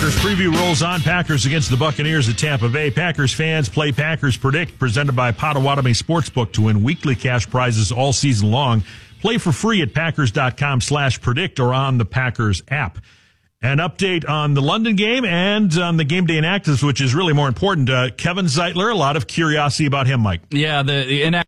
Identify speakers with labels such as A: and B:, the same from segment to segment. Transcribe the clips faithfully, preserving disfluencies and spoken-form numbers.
A: Packers preview rolls on. Packers against the Buccaneers at Tampa Bay. Packers fans play Packers Predict, presented by Potawatomi Sportsbook, to win weekly cash prizes all season long. Play for free at packers.com slash predict or on the Packers app. An update on the London game and on the game day inactives, which is really more important. Uh, Kevin Zeitler, a lot of curiosity about him, Mike.
B: Yeah, the, the inactives.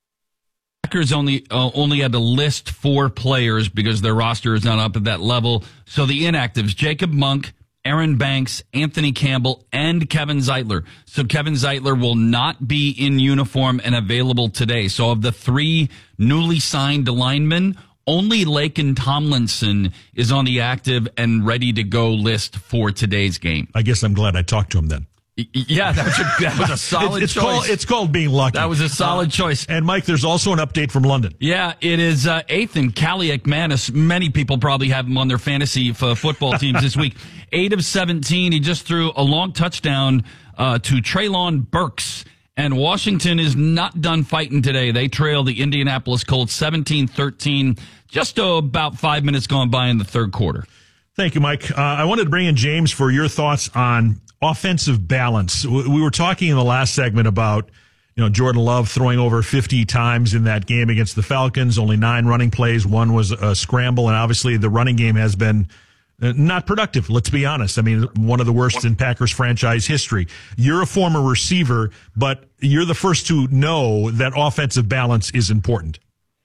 B: Packers only uh, only had to list four players because their roster is not up at that level. So the inactives: Jacob Monk, Aaron Banks, Anthony Campbell, and Kevin Zeitler. So Kevin Zeitler will not be in uniform and available today. So of the three newly signed linemen, only Laken Tomlinson is on the active and ready to go list for today's game.
A: I guess I'm glad I talked to him then.
B: Yeah, that was a, that was a solid
A: it's, it's
B: choice.
A: Called, it's called being lucky.
B: That was a solid
A: uh,
B: choice.
A: And, Mike, there's also an update from London.
B: Yeah, it is uh, Ethan Kaliakmanis. Many people probably have him on their fantasy f- football teams this week. eight of seventeen. He just threw a long touchdown uh, to Treylon Burks. And Washington is not done fighting today. They trail the Indianapolis Colts seventeen thirteen, just uh, about five minutes gone by in the third quarter.
A: Thank you, Mike. Uh, I wanted to bring in James for your thoughts on offensive balance. We were talking in the last segment about, you know, Jordan Love throwing over fifty times in that game against the Falcons, only nine running plays. One was a scramble, and obviously the running game has been not productive. Let's be honest. I mean, one of the worst in Packers franchise history. You're a former receiver, but you're the first to know that offensive balance is important.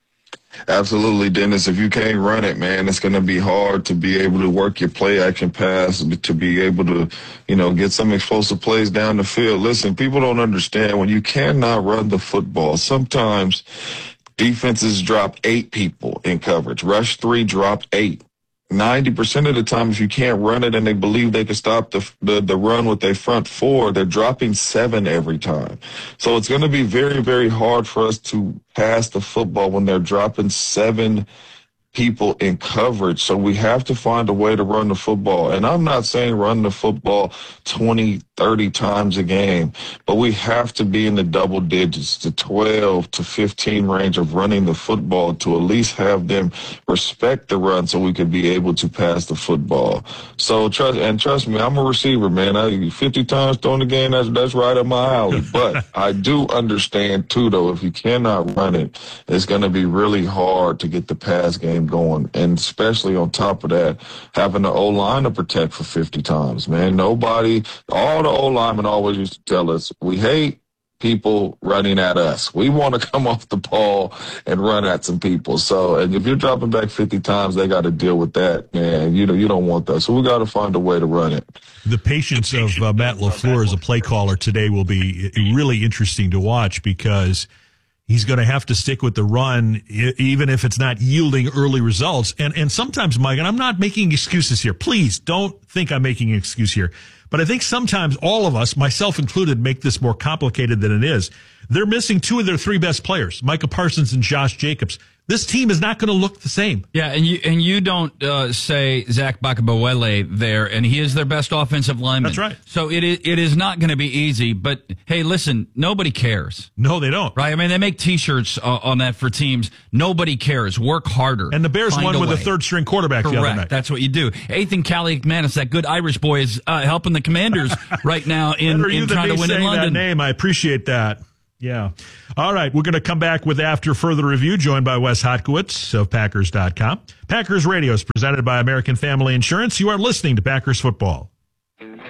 C: Absolutely, Dennis. If you can't run it, man, it's going to be hard to be able to work your play action pass, to be able to, you know, get some explosive plays down the field. Listen, people don't understand when you cannot run the football. Sometimes defenses drop eight people in coverage. Rush three, drop eight. ninety percent of the time, if you can't run it and they believe they can stop the, the, the run with their front four, they're dropping seven every time. So it's going to be very, very hard for us to pass the football when they're dropping seven people in coverage. So we have to find a way to run the football. And I'm not saying run the football twenty, thirty times a game, but we have to be in the double digits, the twelve to fifteen range of running the football to at least have them respect the run so we could be able to pass the football. So trust, and trust me, I'm a receiver, man. I fifty times throwing the game, that's, that's right up my alley. But I do understand too, though, if you cannot run it, it's going to be really hard to get the pass game going, and especially on top of that, having the O-line to protect for fifty times, man. Nobody, all the O-linemen always used to tell us, we hate people running at us. We want to come off the ball and run at some people. So, and if you're dropping back fifty times, they got to deal with that, man. You know, you don't want that. So we got to find a way to run it.
A: The patience of uh, Matt LaFleur as a play caller today will be really interesting to watch, because he's going to have to stick with the run, even if it's not yielding early results. And and sometimes, Mike, and I'm not making excuses here. Please don't think I'm making an excuse here. But I think sometimes all of us, myself included, make this more complicated than it is. They're missing two of their three best players, Micah Parsons and Josh Jacobs. This team is not going to look the same.
B: Yeah, and you and you don't uh, say Zach Bakabawele there, and he is their best offensive lineman.
A: That's right.
B: So it is, it is not going to be easy, but hey, listen, nobody cares.
A: No, they don't.
B: Right? I mean, they make T-shirts uh, on that for teams. Nobody cares. Work harder.
A: And the Bears
B: Find
A: won
B: a
A: with
B: way.
A: a third-string quarterback
B: Correct.
A: the other night.
B: That's what you do. Ethan Kaliakmanis, that good Irish boy, is uh, helping the Commanders right now in,
A: Better you
B: in
A: than
B: trying
A: me
B: to win in
A: saying
B: London.
A: that name. I appreciate that. Yeah. All right. We're going to come back with After Further Review, joined by Wes Hotkowitz of Packers dot com. Packers Radio is presented by American Family Insurance. You are listening to Packers Football.